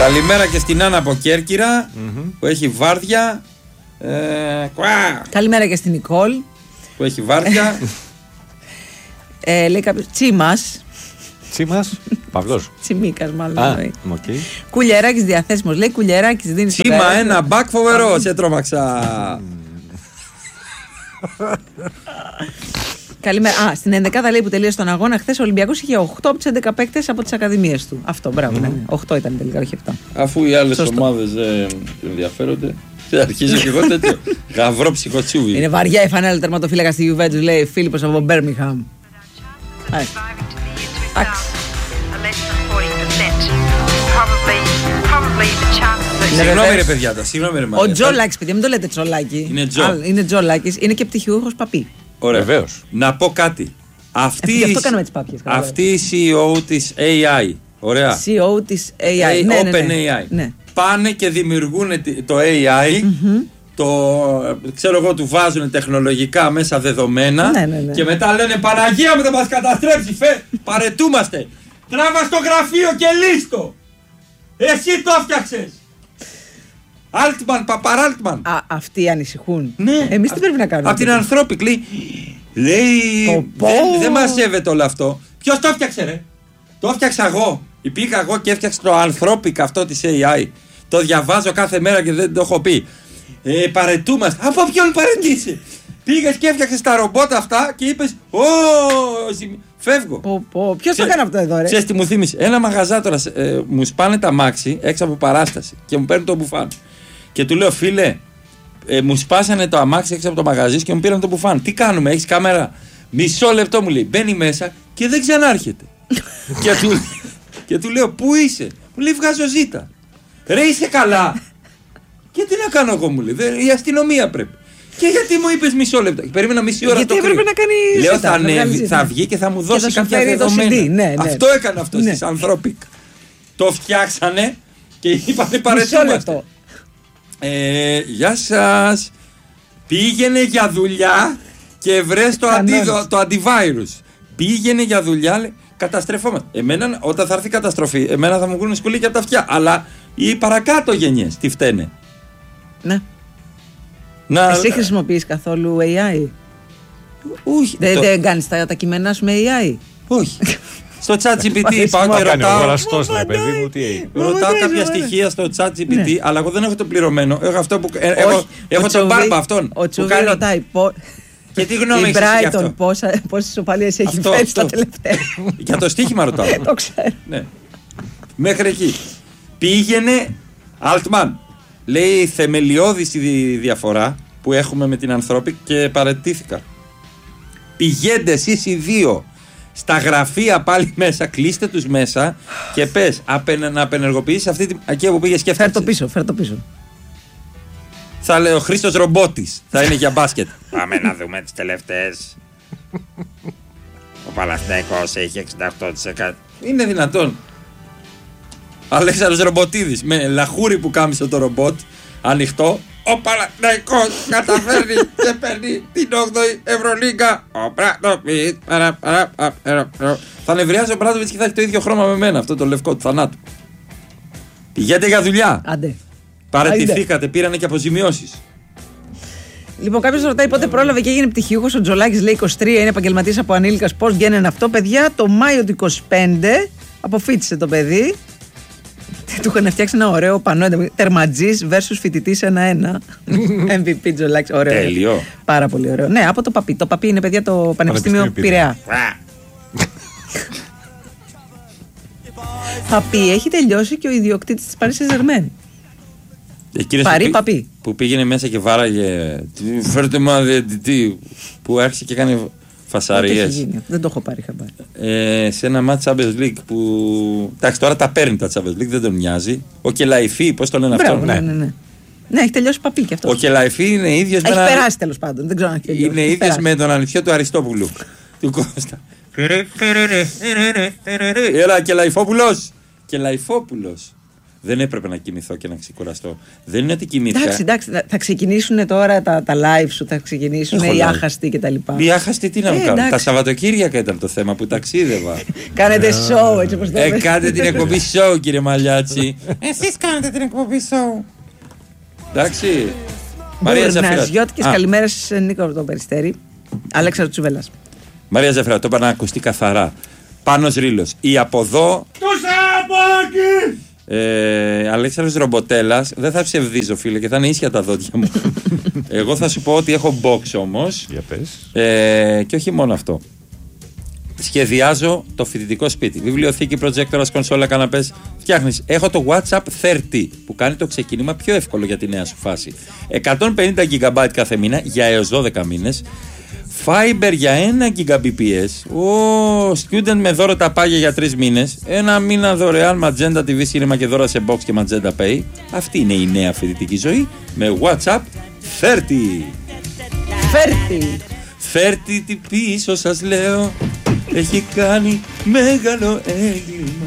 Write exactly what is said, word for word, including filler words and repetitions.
Καλημέρα και στην Άννα από Κέρκυρα mm-hmm. που έχει βάρδια. Ε, Καλημέρα και στην Νικόλ που έχει βάρδια. ε, λέει κάποιος Τσίμας. Τσίμας, Παυλός. Τσιμίκας μάλλον. Α, okay. Κουλιεράκης διαθέσιμος. Λέει Κουλιεράκης δίνει Τσίμα στο ένα μπακ φοβερό. Σε τρόμαξα. Καλημέρα. Α, στην ενδεκάδα λέει που τελείωσε τον αγώνα χθες ο Ολυμπιακός είχε οκτώ από τις έντεκα παίκτες από τις ακαδημίες του. Αυτό, μπράβο. Mm. Ναι, ναι. οκτώ ήταν τελικά, όχι επτά. Αφού οι άλλες ομάδες δεν ε, ενδιαφέρονται. Αρχίζω και εγώ τέτοιο. Γαυρό ψυχοτσούβι. Είναι βαριά η φανέλα τερματοφύλακα στη Γιουβέντους, λέει Φίλιππος από Μπέρμιγχαμ. Συγγνώμη ρε παιδιά τα, συγγνώμη ρε Μαρία. Ο Τζολάκης, παιδιά, μην το λέτε Τσολάκη. Είναι Τζο. Είναι Τζολάκης, είναι και πτυχιούχος παπί. Ωραία. Βεβαίως. Να πω κάτι. Αυτή, ε, γι' αυτό κάναμε τις πάπιες. Αυτή η σι ι ο της έι άι. Ωραία. σι ι ο της έι άι. Ναι, Open ναι, ναι. έι άι. Ναι. Πάνε και δημιουργούν το έι άι. Mm-hmm. Το ξέρω εγώ, του βάζουν τεχνολογικά μέσα δεδομένα. Ναι, ναι, ναι. Και μετά λένε Παναγία μου θα μας καταστρέψει. Φε, παρετούμαστε. Τράβα στο γραφείο και λύστο. Εσύ το έφτιαξες. Altman, παπαράλτμαν. Α, αυτοί ανησυχούν. Ναι. Εμείς τι πρέπει να κάνουμε. Από την ανθρώπικη λέει. Λέει. Δεν, δεν μαζεύεται όλο αυτό. Ποιος το έφτιαξε, ρε? Το έφτιαξα εγώ. Πήγα εγώ και έφτιαξα το Anthropic αυτό της έι άι. Το διαβάζω κάθε μέρα και δεν το έχω πει. Ε, παρετούμαστε. Από ποιον παρετήσει? Πήγες και έφτιαξες τα ρομπότ αυτά και είπες. Ω, φεύγω. Πω, πω. Ποιος το έκανε αυτό εδώ, ρε? Ξέρεις τι μου θύμισε? Ένα μαγαζάτορα ε, μου σπάνε τα μάξι έξω από παράσταση και μου παίρνει το μπουφάν. Και του λέω, φίλε, ε, μου σπάσανε το αμάξι έξω από το μαγαζί και μου πήραν το μπουφάν. Τι κάνουμε, έχεις κάμερα? Μισό λεπτό μου λέει. Μπαίνει μέσα και δεν ξανάρχεται. και, του, και του λέω, πού είσαι? Μου λέει, βγάζω ζήτα. Ρε, είσαι καλά? Και τι να κάνω εγώ, μου λέει. Η αστυνομία πρέπει. Και γιατί μου είπες μισό λεπτό? Περίμενα μισή ώρα. Γιατί το έπρεπε να κάνει. Λέω, ζήτα, θα, ανέβει, ζήτα. θα βγει και θα μου δώσει θα κάποια δεδομένα. Ναι, ναι. Αυτό έκανε αυτό ναι. στις Anthropic. Το φτιάξανε και είπανε παρετούμαστε. Ε, γεια σας. Πήγαινε για δουλειά και βρες το, αντίδο, το αντιβάιρους. Πήγαινε για δουλειά, λέει, καταστρεφόμαστε. Εμένα, όταν θα έρθει η καταστροφή, εμένα θα μου βγουν σκουλίκια από τα αυτιά. Αλλά οι παρακάτω γενιές τι φταίνε? Ναι. Να, Εσύ χρησιμοποιείς καθόλου έι άι? Όχι. Δεν το... δε κάνεις τα, τα κείμενά σου με έι άι? Όχι. Στο ChatGPT πάω και ρωτάω. Αγοραστός, ρε παιδί μου, τι έχει. Ρωτάω κάποια στοιχεία στο ChatGPT, ναι. Αλλά εγώ δεν έχω το πληρωμένο. Έχω αυτό που. Ε, έχω έχω τον μπάρμπα αυτόν. Ο Τσούβι ρωτάει. Πο... Και τι γνώμη έχεις γι' αυτό? Πόσες ισοπαλίες έχει φέρει στα τελευταία? Για το στοίχημα ρωτάω. Το ξέρω. Ναι. Μέχρι εκεί. Πήγαινε. Altman. Λέει θεμελιώδης η διαφορά που έχουμε με την Anthropic και παραιτήθηκα. Πηγαίνετε εσείς οι δύο στα γραφεία πάλι μέσα, κλείστε τους μέσα και πες απεν, να απενεργοποιήσεις αυτή την. Εκεί που πήγες και φέρ το πίσω, φέρ το πίσω. Θα λέει ο Χρήστος Ρομπότης, θα είναι για μπάσκετ. Πάμε να δούμε τις τελευταίες. Ο Παναθηναϊκός έχει εξήντα οκτώ τοις εκατό. Είναι δυνατόν? Αλέξανδρος Ρομποτίδης με λαχούρι που κάμισε το ρομπότ ανοιχτό. Ο Παναθηναϊκός καταφέρνει και παίρνει την όγδοη Ευρωλίγκα. Ο Μπράντοβιτς. Θα νευριάζει ο Μπράντοβιτς και θα έχει το ίδιο χρώμα με μένα, αυτό το λευκό του θανάτου. Πηγαίνετε για δουλειά. Άντε. Παραιτηθήκατε, πήρανε και αποζημιώσεις. Λοιπόν, κάποιος ρωτάει πότε πρόλαβε και έγινε πτυχιούχος. Ο Τζολάκης λέει είκοσι τρία, είναι επαγγελματίας από ανήλικας. Πώς γίνεται αυτό, παιδιά? Το Μάιο του είκοσι πέντε αποφύτησε το παιδί. Του είχαν φτιάξει ένα ωραίο πανό. Τερματζής versus φοιτητής ένα ένα. εμ βι πι Τζολάκης. Ωραίο. Τέλειο. Πάρα πολύ ωραίο. Ναι, από το Παπί. Το Παπί είναι, παιδιά, το Πανεπιστήμιο Πειραιά. Παπί, έχει τελειώσει και ο ιδιοκτήτης της Παρί Σεζερμέν. Παρί Παπί. Που πήγαινε μέσα και βάραγε. Φέρτε μου ένα διαιτητή. Που άρχισε και έκανε φασαρίες. Δεν το έχω πάρει χαμπάρι. Ε, σε ένα μάτς Champions League που. Εντάξει, τώρα τα παίρνει τα Champions League, δεν τον νοιάζει. Ο Κελαϊφή, πώς το λένε αυτό? Ναι, ναι, ναι. Ναι, έχει τελειώσει Παπί και αυτό. Ο Κελαϊφή είναι ίδιος έχει με. Έχει περάσει τέλος πάντων. Δεν ξέρω αν έχει τελειώσει. Είναι ίδιος με τον αληθιό του Αριστόπουλου. Του Κώστα. Έλα, Κελαϊφόπουλος. Κελαϊφόπουλος. Δεν έπρεπε να κοιμηθώ και να ξεκουραστώ. Δεν είναι ότι κοιμήθηκα. Εντάξει, εντάξει, θα ξεκινήσουν τώρα τα, τα live σου, θα ξεκινήσουν Έχω οι live. άχαστοι κτλ. Οι άχαστοι τι να Ε, μου κάνουν. εντάξει. Τα Σαββατοκύριακα ήταν το θέμα που ταξίδευα. Κάνετε show, έτσι όπως το ε, λέμε. κάντε την εκπομπή show, κύριε Μαλιάτσι. Εσείς κάνετε την εκπομπή show. Εντάξει. Μαρία Ζαφυρά. Γιώτικες Α, καλημέρες, Νίκο από το Περιστέρι. Αλέξανδρο Τσουβέλλας. Μαρία Ζαφυρά, το είπα να ακουστεί καθαρά. Πάνος Ρήλος. Η από εδώ. Του Σαμπάκη! Ε, Αλέξανδρος Ρομποτέλας. Δεν θα ψευδίζω, φίλε, και θα είναι ίσια τα δόντια μου. Εγώ θα σου πω ότι έχω box όμως. Για πες. Ε, και όχι μόνο αυτό. Σχεδιάζω το φοιτητικό σπίτι. Βιβλιοθήκη, προτζέκτορας, κονσόλα, καναπές. Φτιάχνεις. Έχω το WhatsApp τριάντα που κάνει το ξεκίνημα πιο εύκολο για τη νέα σου φάση. εκατόν πενήντα γιγαμπάιτ κάθε μήνα για έως δώδεκα μήνες. Fiber για ένα γιγαμπιπιες. Ω, student με δώρο τα πάγια για τρεις μήνες. Ένα μήνα δωρεάν Magenta τι βι σίνεμα και δώρα σε box και Magenta Pay. Αυτή είναι η νέα φοιτητική ζωή με WhatsApp τριάντα. Φέρτη. Φέρτη τι πίσω σας λέω. Έχει κάνει μεγάλο έγκλημα.